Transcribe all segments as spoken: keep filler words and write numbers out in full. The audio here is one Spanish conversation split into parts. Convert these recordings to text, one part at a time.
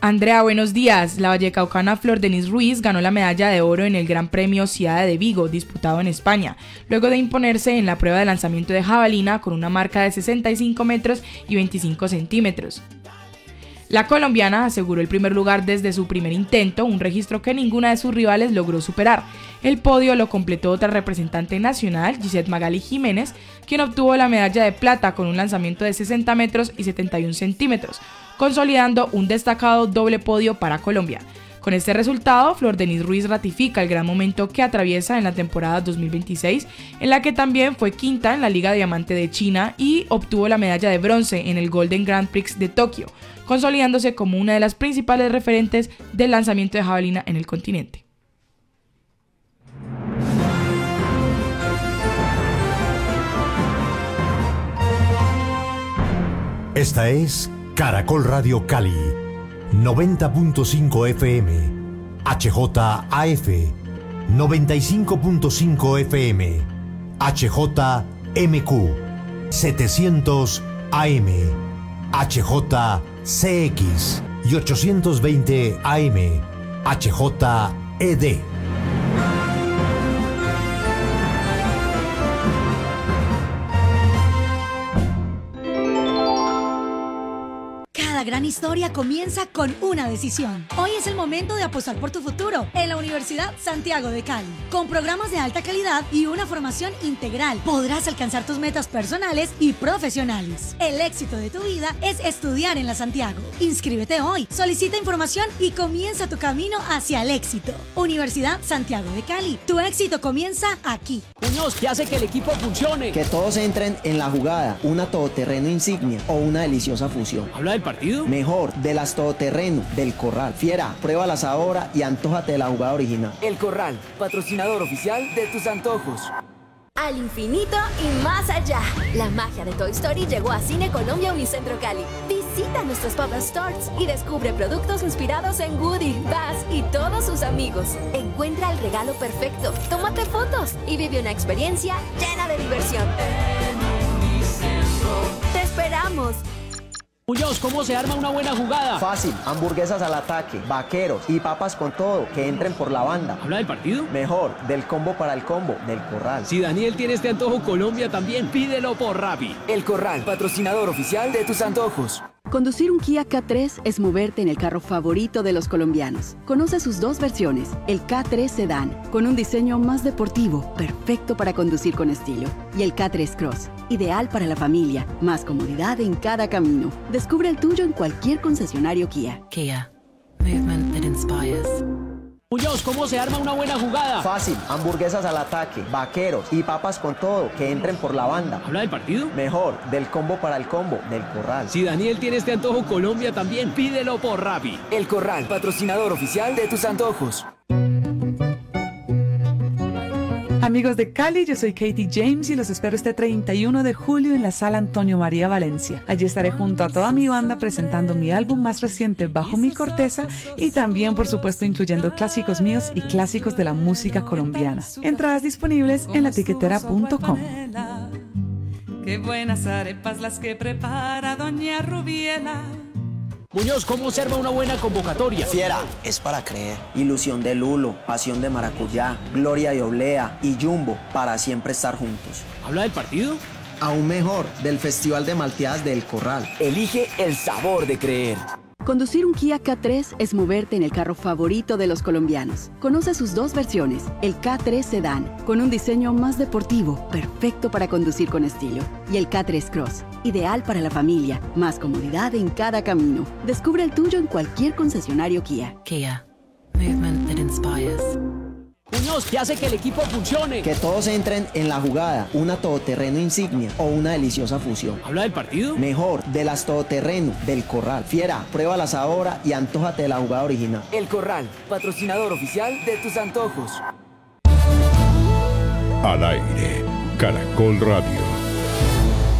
Andrea, buenos días. La vallecaucana Flor Denise Ruiz ganó la medalla de oro en el Gran Premio Ciada de Vigo, disputado en España, luego de imponerse en la prueba de lanzamiento de jabalina con una marca de sesenta y cinco metros y veinticinco centímetros. La colombiana aseguró el primer lugar desde su primer intento, un registro que ninguna de sus rivales logró superar. El podio lo completó otra representante nacional, Gisette Magali Jiménez, quien obtuvo la medalla de plata con un lanzamiento de sesenta metros y setenta y un centímetros, consolidando un destacado doble podio para Colombia. Con este resultado, Flor Denise Ruiz ratifica el gran momento que atraviesa en la temporada dos mil veintiséis, en la que también fue quinta en la Liga Diamante de China y obtuvo la medalla de bronce en el Golden Grand Prix de Tokio, consolidándose como una de las principales referentes del lanzamiento de jabalina en el continente. Esta es Caracol Radio Cali, noventa punto cinco F M, H J A F, noventa y cinco punto cinco F M, H J M Q, setecientos A M, H J C X y ochocientos veinte A M, H J E D. Cada gran historia comienza con una decisión. Hoy es el momento de apostar por tu futuro en la Universidad Santiago de Cali. Con programas de alta calidad y una formación integral, podrás alcanzar tus metas personales y profesionales. El éxito de tu vida es estudiar en la Santiago. Inscríbete hoy, solicita información y comienza tu camino hacia el éxito. Universidad Santiago de Cali. Tu éxito comienza aquí. Muñoz, ¿qué hace que el equipo funcione? Que todos entren en la jugada, una todoterreno insignia o una deliciosa fusión. ¿Habla del partido? Mejor, de las todoterreno, del Corral. Fiera, pruébalas ahora y antójate de la jugada original. El Corral, patrocinador oficial de tus antojos. Al infinito y más allá. La magia de Toy Story llegó a Cine Colombia Unicentro Cali. Visita nuestros pop-up stores y descubre productos inspirados en Woody, Buzz y todos sus amigos. Encuentra el regalo perfecto, tómate fotos y vive una experiencia llena de diversión. ¡Te esperamos! Muñoz, ¿cómo se arma una buena jugada? Fácil, hamburguesas al ataque, vaqueros y papas con todo, que entren por la banda. ¿Habla del partido? Mejor, del combo para el combo, del Corral. Si Daniel tiene este antojo, Colombia también, pídelo por Rappi. El Corral, patrocinador oficial de tus antojos. Conducir un Kia K tres es moverte en el carro favorito de los colombianos. Conoce sus dos versiones, el K tres Sedan, con un diseño más deportivo, perfecto para conducir con estilo, y el K tres Cross, ideal para la familia, más comodidad en cada camino. Descubre el tuyo en cualquier concesionario Kia. Kia, movement that inspires. Muñoz, ¿cómo se arma una buena jugada? Fácil, hamburguesas al ataque, vaqueros y papas con todo, que entren por la banda. ¿Habla del partido? Mejor, del combo para el combo, del Corral. Si Daniel tiene este antojo, Colombia también, pídelo por Rappi. El Corral, patrocinador oficial de tus antojos. Amigos de Cali, yo soy Katie James y los espero este treinta y uno de julio en la Sala Antonio María Valencia. Allí estaré junto a toda mi banda presentando mi álbum más reciente, Bajo mi Corteza, y también, por supuesto, incluyendo clásicos míos y clásicos de la música colombiana. Entradas disponibles en la tiquetera punto com. Qué buenas arepas las que prepara doña Rubiela. Muñoz, ¿cómo se arma una buena convocatoria? Fiera, es para creer. Ilusión de Lulo, pasión de maracuyá, gloria de oblea y Jumbo, para siempre estar juntos. ¿Habla del partido? Aún mejor, del Festival de Malteadas del Corral. Elige el sabor de creer. Conducir un Kia K tres es moverte en el carro favorito de los colombianos. Conoce sus dos versiones, el K tres Sedan, con un diseño más deportivo, perfecto para conducir con estilo, y el K tres Cross, ideal para la familia, más comodidad en cada camino. Descubre el tuyo en cualquier concesionario Kia. Kia, movement that inspires. Muñoz, ¿qué hace que el equipo funcione? Que todos entren en la jugada, una todoterreno insignia o una deliciosa fusión. ¿Habla del partido? Mejor, de las todoterreno, del Corral. Fiera, pruébalas ahora y antójate de la jugada original. El Corral, patrocinador oficial de tus antojos. Al aire, Caracol Radio.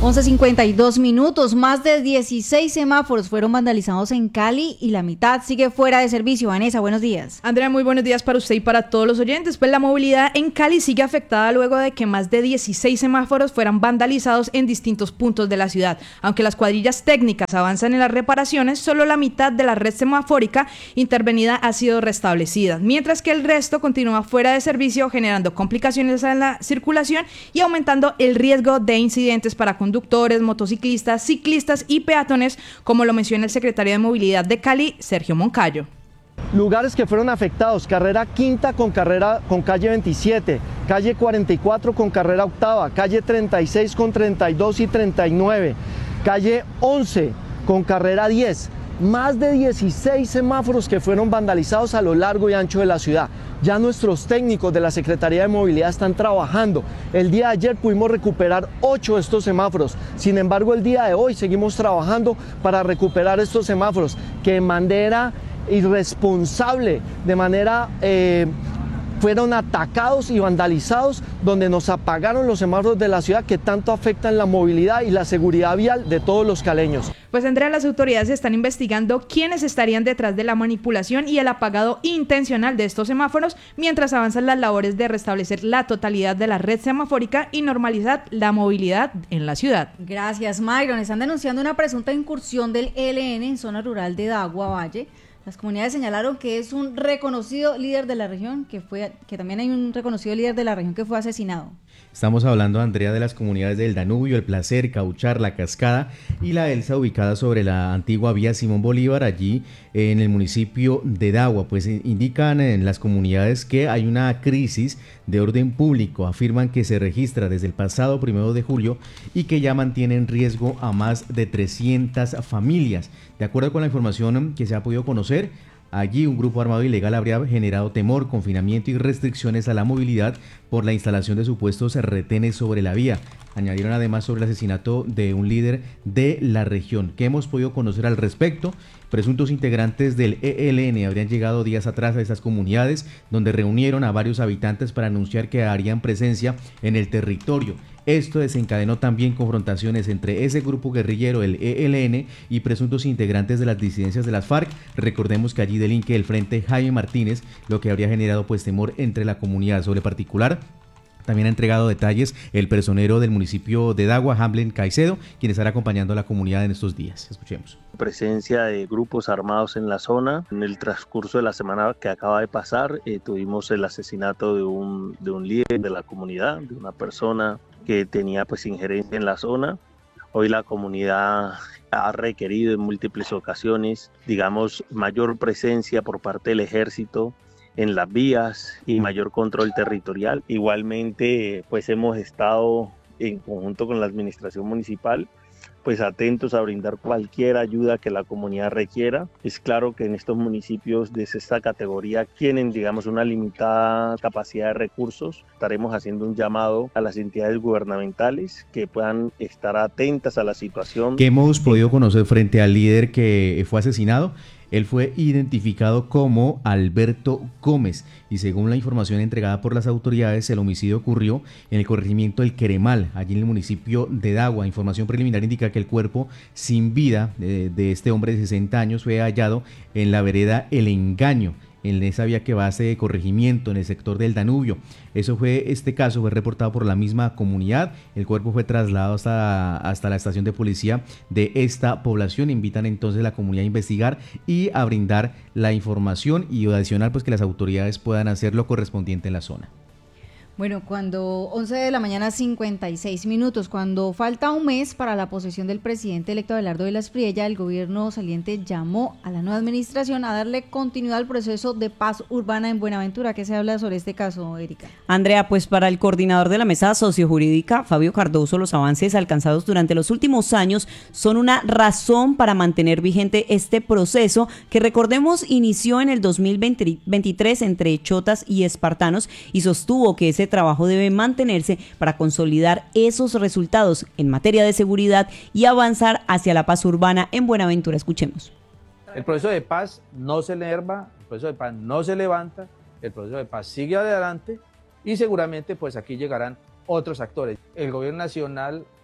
once cincuenta y dos minutos, más de dieciséis semáforos fueron vandalizados en Cali y la mitad sigue fuera de servicio. Vanessa, buenos días. Andrea, muy buenos días para usted y para todos los oyentes. Pues la movilidad en Cali sigue afectada luego de que más de dieciséis semáforos fueran vandalizados en distintos puntos de la ciudad. Aunque las cuadrillas técnicas avanzan en las reparaciones, solo la mitad de la red semafórica intervenida ha sido restablecida, mientras que el resto continúa fuera de servicio, generando complicaciones en la circulación y aumentando el riesgo de incidentes para conductores, motociclistas, ciclistas y peatones, como lo menciona el secretario de Movilidad de Cali, Sergio Moncayo. Lugares que fueron afectados: carrera quinta con, carrera, con calle veintisiete, calle cuarenta y cuatro con carrera octava, calle treinta y seis con treinta y dos y treinta y nueve, calle once con carrera diez. Más de dieciséis semáforos que fueron vandalizados a lo largo y ancho de la ciudad. Ya nuestros técnicos de la Secretaría de Movilidad están trabajando. El día de ayer pudimos recuperar ocho de estos semáforos. Sin embargo, el día de hoy seguimos trabajando para recuperar estos semáforos que de manera irresponsable, de manera... Eh, fueron atacados y vandalizados, donde nos apagaron los semáforos de la ciudad que tanto afectan la movilidad y la seguridad vial de todos los caleños. Pues Andrea, las autoridades están investigando quiénes estarían detrás de la manipulación y el apagado intencional de estos semáforos, mientras avanzan las labores de restablecer la totalidad de la red semafórica y normalizar la movilidad en la ciudad. Gracias, Mayron. Están denunciando una presunta incursión del E L N en zona rural de Dagua Valle. Las comunidades señalaron que es un reconocido líder de la región, que fue, que también hay un reconocido líder de la región que fue asesinado. Estamos hablando, Andrea, de las comunidades del Danubio, El Placer, Cauchar, La Cascada y La Elsa, ubicada sobre la antigua vía Simón Bolívar, allí en el municipio de Dagua. Pues indican en las comunidades que hay una crisis de orden público. Afirman que se registra desde el pasado primero de julio y que ya mantiene en riesgo a más de trescientas familias. De acuerdo con la información que se ha podido conocer, allí un grupo armado ilegal habría generado temor, confinamiento y restricciones a la movilidad por la instalación de supuestos retenes sobre la vía. Añadieron además sobre el asesinato de un líder de la región. ¿Qué hemos podido conocer al respecto? Presuntos integrantes del E L N habrían llegado días atrás a estas comunidades, donde reunieron a varios habitantes para anunciar que harían presencia en el territorio. Esto desencadenó también confrontaciones entre ese grupo guerrillero, el E L N, y presuntos integrantes de las disidencias de las FARC. Recordemos que allí delinque el Frente Jaime Martínez, lo que habría generado pues temor entre la comunidad. Sobre particular, también ha entregado detalles el personero del municipio de Dagua, Hamlen Caicedo, quien estará acompañando a la comunidad en estos días. Escuchemos. Presencia de grupos armados en la zona. En el transcurso de la semana que acaba de pasar, eh, tuvimos el asesinato de un, de un líder de la comunidad, de una persona que tenía pues injerencia en la zona. Hoy la comunidad ha requerido en múltiples ocasiones, digamos, mayor presencia por parte del ejército en las vías y mayor control territorial. Igualmente, pues hemos estado en conjunto con la administración municipal, pues atentos a brindar cualquier ayuda que la comunidad requiera. Es claro que en estos municipios de esta categoría tienen, digamos, una limitada capacidad de recursos. Estaremos haciendo un llamado a las entidades gubernamentales que puedan estar atentas a la situación. ¿Qué hemos podido conocer frente al líder que fue asesinado? Él fue identificado como Alberto Gómez y según la información entregada por las autoridades, el homicidio ocurrió en el corregimiento El Queremal, allí en el municipio de Dagua. Información preliminar indica que el cuerpo sin vida de, de este hombre de sesenta años fue hallado en la vereda El Engaño, en esa vía que va a ese corregimiento en el sector del Danubio. Eso fue, este caso fue reportado por la misma comunidad. El cuerpo fue trasladado hasta, hasta la estación de policía de esta población. Invitan entonces a la comunidad a investigar y a brindar la información y adicional pues que las autoridades puedan hacer lo correspondiente en la zona. Bueno, cuando once de la mañana cincuenta y seis minutos, cuando falta un mes para la posesión del presidente electo Abelardo Vilas Priella, el gobierno saliente llamó a la nueva administración a darle continuidad al proceso de paz urbana en Buenaventura. ¿Qué se habla sobre este caso, Erika? Andrea, pues para el coordinador de la mesa sociojurídica, Fabio Cardoso, los avances alcanzados durante los últimos años son una razón para mantener vigente este proceso que, recordemos, inició en el dos mil veintitrés entre chotas y espartanos y sostuvo que ese trabajo debe mantenerse para consolidar esos resultados en materia de seguridad y avanzar hacia la paz urbana en Buenaventura. Escuchemos. El proceso de paz no se enerva, el proceso de paz no se levanta, el proceso de paz sigue adelante y seguramente pues aquí llegarán otros actores. El gobierno nacional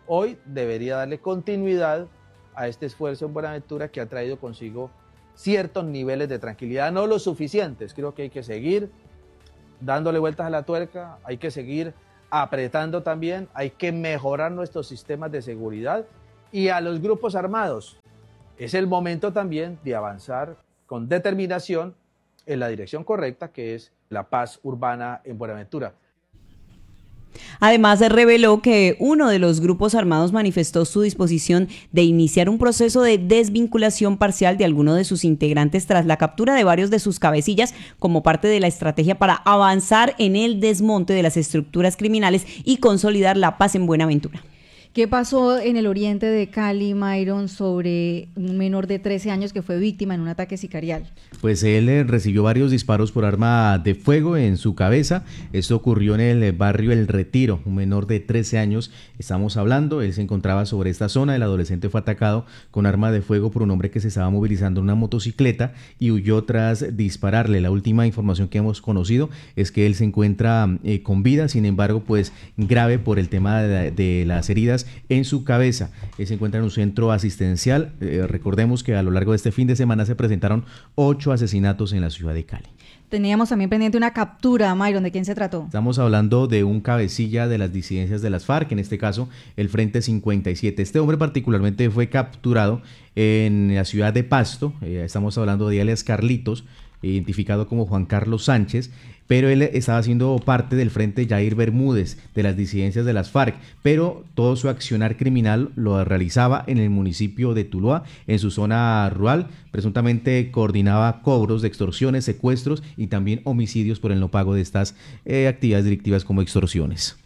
hoy debería darle continuidad a este esfuerzo en Buenaventura que ha traído consigo ciertos niveles de tranquilidad, no los suficientes. Creo que hay que seguir dándole vueltas a la tuerca, hay que seguir apretando también, hay que mejorar nuestros sistemas de seguridad y a los grupos armados. Es el momento también de avanzar con determinación en la dirección correcta, que es la paz urbana en Buenaventura. Además, se reveló que uno de los grupos armados manifestó su disposición de iniciar un proceso de desvinculación parcial de alguno de sus integrantes tras la captura de varios de sus cabecillas como parte de la estrategia para avanzar en el desmonte de las estructuras criminales y consolidar la paz en Buenaventura. ¿Qué pasó en el oriente de Cali, Myron, sobre un menor de trece años que fue víctima en un ataque sicarial? Pues él eh, recibió varios disparos por arma de fuego en su cabeza. Esto ocurrió en el barrio El Retiro. Un menor de trece años, estamos hablando, él se encontraba sobre esta zona. El adolescente fue atacado con arma de fuego por un hombre que se estaba movilizando en una motocicleta y huyó tras dispararle. La última información que hemos conocido es que él se encuentra eh, con vida, sin embargo, pues grave por el tema de, de las heridas en su cabeza. Él se encuentra en un centro asistencial. Eh, recordemos que a lo largo de este fin de semana se presentaron ocho asesinatos en la ciudad de Cali. Teníamos también pendiente una captura, Myron, ¿de quién se trató? Estamos hablando de un cabecilla de las disidencias de las FARC, en este caso el Frente cincuenta y siete. Este hombre particularmente fue capturado en la ciudad de Pasto. Eh, estamos hablando de alias Carlitos, identificado como Juan Carlos Sánchez, pero él estaba haciendo parte del Frente Jair Bermúdez, de las disidencias de las FARC, pero todo su accionar criminal lo realizaba en el municipio de Tuluá, en su zona rural. Presuntamente coordinaba cobros de extorsiones, secuestros y también homicidios por el no pago de estas eh, actividades delictivas como extorsiones.